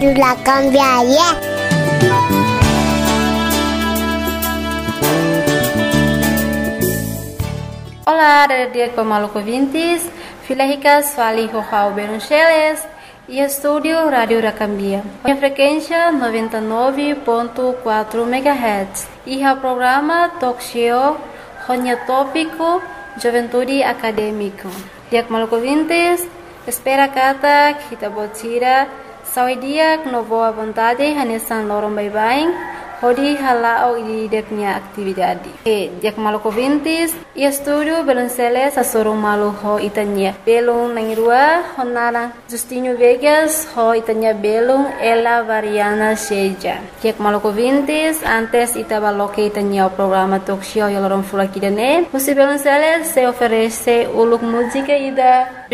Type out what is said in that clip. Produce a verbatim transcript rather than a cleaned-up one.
La cambiaria. Olá, dia com maluco vintes, filhas fali João Beruncheles e estúdio Rádio Racambia. A frequência noventa e nove ponto quatro megahertz e o programa Talk Show Ronya Tópico Juventude Acadêmico. Dia com maluco vintes, espera kata kita botira sawi dia no boa vontade hanesan lorong bye-bye. Hodi halao di deknya aktividade. E dia maluco vintes e estúdio Belunceles a sorong malu ho itanya. Belung nangrua honara Justinho Vegas ho itanya belung ela variana seja. Dia maluco vintes antes itaba loke itanya o programa talk show yalorong fula kidane. Musi Belunceles se oferece uluk música ida